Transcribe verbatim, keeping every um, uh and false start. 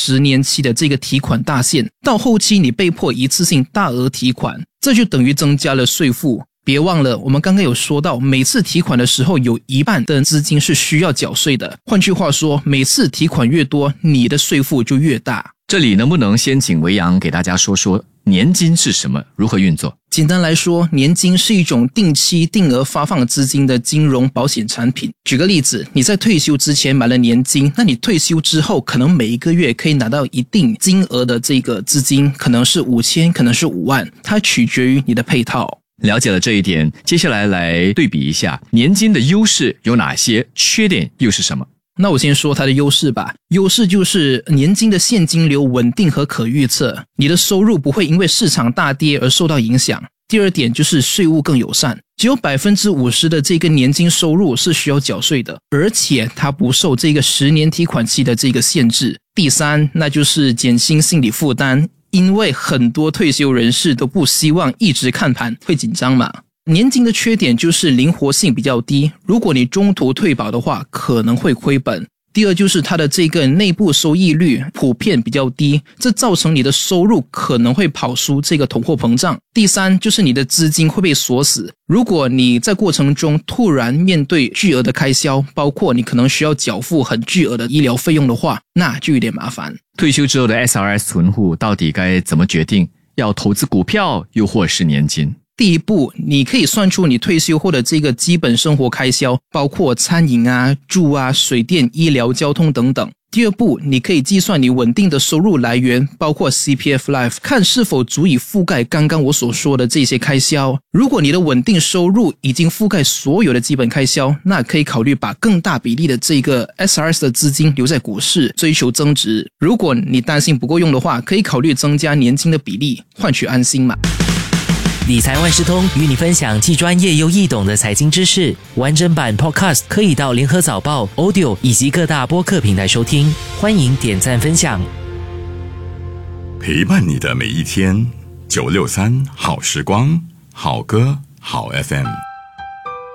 十年期的这个提款大限，到后期你被迫一次性大额提款，这就等于增加了税负。别忘了，我们刚刚有说到，每次提款的时候有一半的资金是需要缴税的。换句话说，每次提款越多，你的税负就越大。 这里能不能先请维扬给大家说说年金是什么，如何运作？ 简单来说，年金是一种定期定额发放资金的金融保险产品。举个例子，你在退休之前买了年金，那你退休之后可能每一个月可以拿到一定金额的这个资金，可能是五千，可能是五万，它取决于你的配套。 了解了这一点，接下来来对比一下年金的优势有哪些，缺点又是什么？ 那我先说它的优势吧。优势就是年金的现金流稳定和可预测，你的收入不会因为市场大跌而受到影响。第二点就是税务更友善，只有 百分之五十 的这个年金收入是需要缴税的，而且它不受这个十年提款期的这个限制。第三，那就是减轻心理负担，因为很多退休人士都不希望一直看盘，会紧张嘛。年金的缺点就是灵活性比较低，如果你中途退保的话，可能会亏本。第二就是它的这个内部收益率普遍比较低，这造成你的收入可能会跑输这个通货膨胀。第三就是你的资金会被锁死，如果你在过程中突然面对巨额的开销，包括你可能需要缴付很巨额的医疗费用的话，那就有点麻烦。 退休之后的 S R S 存户到底该怎么决定？要投资股票又或是年金？ 第一步，你可以算出你退休后的这个基本生活开销，包括餐饮啊、住啊、水电、医疗、交通等等。第二步，你可以计算你稳定的收入来源，包括 C P F Life， 看是否足以覆盖刚刚我所说的这些开销。如果你的稳定收入已经覆盖所有的基本开销，那可以考虑把更大比例的这个 S R S 的资金留在股市，追求增值。如果你担心不够用的话，可以考虑增加年金的比例，换取安心嘛。 理财万事通与你分享既专业又易懂的财经知识，完整版 Podcast 可以到联合早报、Audio 以及各大播客平台收听，欢迎点赞分享。 陪伴你的每一天，九六三好时光，好歌好 F M。